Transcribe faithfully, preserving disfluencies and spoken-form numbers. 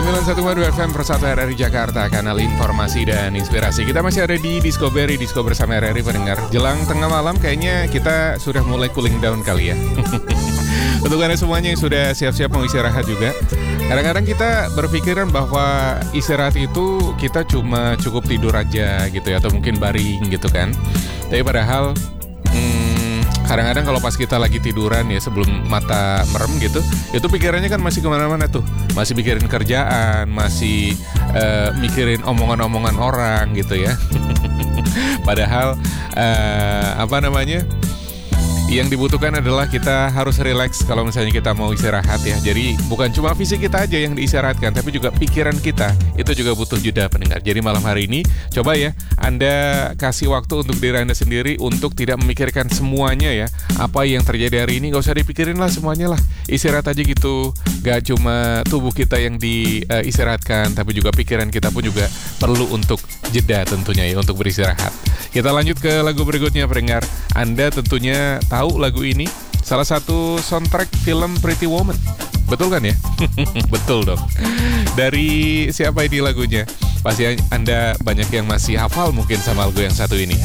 sembilan satu koma dua F M Persatu R R I Jakarta, kanal informasi dan inspirasi. Kita masih ada di Discovery, Disco bersama R R I pendengar. Jelang tengah malam kayaknya kita sudah mulai cooling down kali ya. Untuk Anda semuanya yang sudah siap-siap mau istirahat juga. Kadang-kadang kita berpikiran bahwa istirahat itu kita cuma cukup tidur aja gitu ya, atau mungkin baring gitu kan. Tapi padahal hmm, kadang-kadang kalau pas kita lagi tiduran ya, sebelum mata merem gitu, itu pikirannya kan masih kemana-mana tuh. Masih mikirin kerjaan, masih uh, mikirin omongan-omongan orang gitu ya. Padahal uh, apa namanya, yang dibutuhkan adalah kita harus relax kalau misalnya kita mau istirahat ya. Jadi bukan cuma fisik kita aja yang diistirahatkan, tapi juga pikiran kita itu juga butuh jeda pendengar. Jadi malam hari ini coba ya Anda kasih waktu untuk diri Anda sendiri untuk tidak memikirkan semuanya ya. Apa yang terjadi hari ini gak usah dipikirin lah semuanya lah. Istirahat aja gitu. Gak cuma tubuh kita yang diistirahatkan, tapi juga pikiran kita pun juga perlu untuk jeda tentunya ya, untuk beristirahat. Kita lanjut ke lagu berikutnya pendengar. Anda tentunya tahu lagu ini, salah satu soundtrack film Pretty Woman. Betul kan ya? Betul dong. Dari siapa ini lagunya? Pasti Anda banyak yang masih hafal mungkin sama lagu yang satu ini.